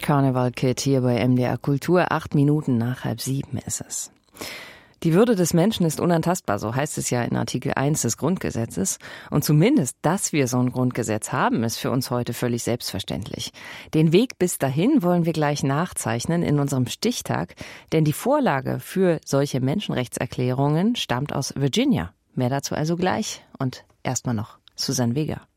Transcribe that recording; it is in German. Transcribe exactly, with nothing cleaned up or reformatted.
Carnival Kid hier bei M D R Kultur. Acht Minuten nach halb sieben ist es. Die Würde des Menschen ist unantastbar, so heißt es ja in Artikel eins des Grundgesetzes. Und zumindest, dass wir so ein Grundgesetz haben, ist für uns heute völlig selbstverständlich. Den Weg bis dahin wollen wir gleich nachzeichnen in unserem Stichtag, denn die Vorlage für solche Menschenrechtserklärungen stammt aus Virginia. Mehr dazu also gleich und erstmal noch Susanne Weger.